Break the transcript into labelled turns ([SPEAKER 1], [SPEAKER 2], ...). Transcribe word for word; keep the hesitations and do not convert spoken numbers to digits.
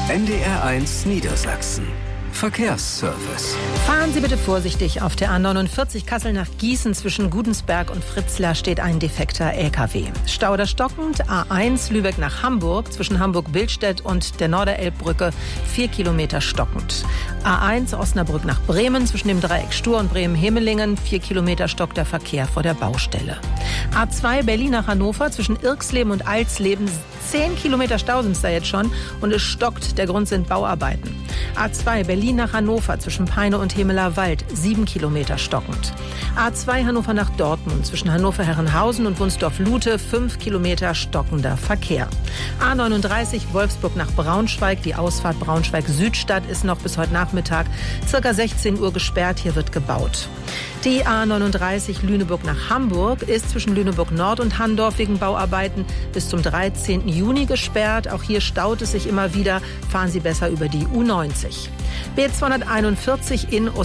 [SPEAKER 1] N D R eins Niedersachsen. Verkehrsservice.
[SPEAKER 2] Fahren Sie bitte vorsichtig. Auf der A neunundvierzig Kassel nach Gießen zwischen Gudensberg und Fritzlar steht ein defekter L K W. Stau oder stockend. A eins Lübeck nach Hamburg zwischen Hamburg-Billstedt und der Norderelbbrücke vier Kilometer stockend. A eins Osnabrück nach Bremen zwischen dem Dreieck Stur und Bremen-Hemelingen vier Kilometer stockt der Verkehr vor der Baustelle. A zwei Berlin nach Hannover zwischen Irxleben und Alsleben zehn Kilometer Stau sind es da jetzt schon und es stockt. Der Grund sind Bauarbeiten. A zwei Berlin nach Hannover zwischen Peine und Hemeler Wald sieben Kilometer stockend. A zwei Hannover nach Dortmund zwischen Hannover-Herrenhausen und Wunsdorf-Lute fünf Kilometer stockender Verkehr. A neununddreißig Wolfsburg nach Braunschweig. Die Ausfahrt Braunschweig-Südstadt ist noch bis heute Nachmittag circa sechzehn Uhr gesperrt. Hier wird gebaut. Die A neununddreißig Lüneburg nach Hamburg ist zwischen Lüneburg Nord und Handorf wegen Bauarbeiten bis zum dreizehnten Juni gesperrt. Auch hier staut es sich immer wieder. Fahren Sie besser über die U neunzig. B zweihunderteinundvierzig in